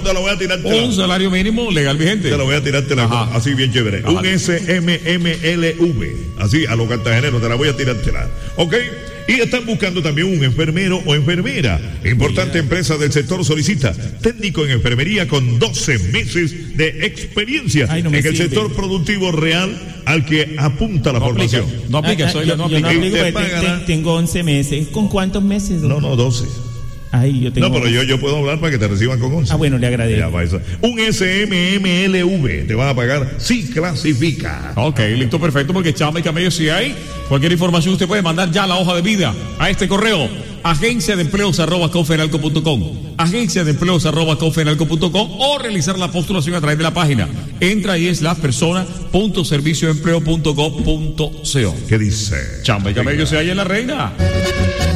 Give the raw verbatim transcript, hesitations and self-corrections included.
te lo voy a tirar. Un salario mínimo legal vigente. Te lo voy a tirar, te la, así bien chévere. Ajá. Un S M M L V, así a los cartageneros, te la voy a tirar. ¿Ok? Y están buscando también un enfermero o enfermera. Importante Mira. Empresa del sector solicita técnico en enfermería con doce meses de experiencia Ay, no en el sirve. Sector productivo real al que apunta la no formación. Aplica. No aplica, soy yo, no yo aplica. no aplico, te te, tengo once meses. ¿Con cuántos meses? No, no, doce. Ay, yo tengo... No, pero yo, yo puedo hablar para que te reciban con once. Ah, bueno, le agradezco. Ya, un S M M L V te van a pagar si clasifica. Ok, listo, perfecto, porque chamba y camello si hay. Cualquier información usted puede mandar ya la hoja de vida a este correo: agencia de empleos arroba confenalco punto com, agencia de empleos arroba confenalco punto com, o realizar la postulación a través de la página. Entra y es la persona punto servicio empleo punto gov punto co. ¿Qué dice? Chamba y camello si hay en la reina.